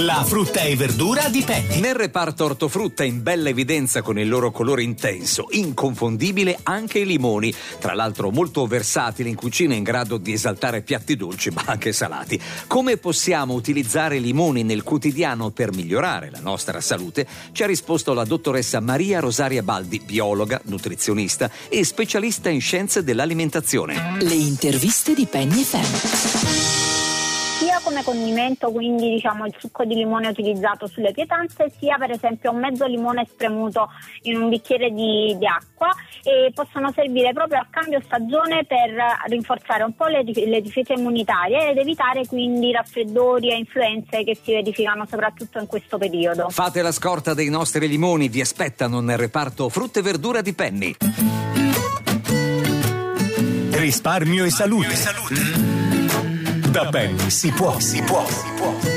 La frutta e verdura di Penny. Nel reparto ortofrutta in bella evidenza con il loro colore intenso, inconfondibile anche i limoni, tra l'altro molto versatili in cucina, in grado di esaltare piatti dolci ma anche salati. Come possiamo utilizzare i limoni nel quotidiano per migliorare la nostra salute? Ci ha risposto la dottoressa Maria Rosaria Baldi, biologa, nutrizionista e specialista in scienze dell'alimentazione. Le interviste di Penny FM. Sia come condimento, quindi diciamo il succo di limone utilizzato sulle pietanze, sia per esempio un mezzo limone spremuto in un bicchiere di acqua, e possono servire proprio a cambio stagione per rinforzare un po' le difese immunitarie ed evitare quindi raffreddori e influenze che si verificano soprattutto in questo periodo. Fate la scorta dei nostri limoni, vi aspettano nel reparto frutta e verdura di Penny. Risparmio e salute. Da Penny si può.